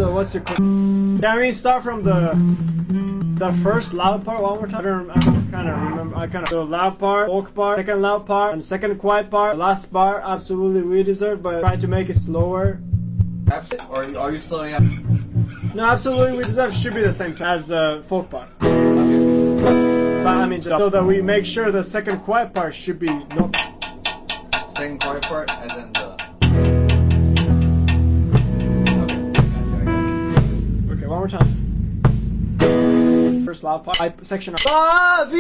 what's your? Can we start from the first loud part one more time? I kind of remember. The loud part, folk part, second loud part, and second quiet part. The last part, absolutely we deserve, but try to make it slower. Or are you slowing up? No, absolutely we deserve should be the same time as folk part. Okay. But I mean, so that we make sure the second quiet part should be no. Second quiet part, as in the. Okay, one more time. First loud part, section of.